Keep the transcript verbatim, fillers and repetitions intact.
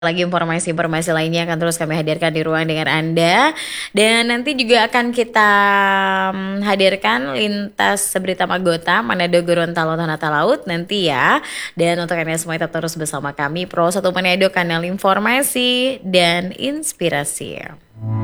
lagi informasi-informasi lainnya akan terus kami hadirkan di ruang dengan Anda. Dan nanti juga akan kita mm, hadirkan lintas seberita Magota Manado Gorontalo Tanah Laut nanti ya. Dan untuk Anda semua tetap terus bersama kami Pro satu Manado, kanal informasi dan inspirasi.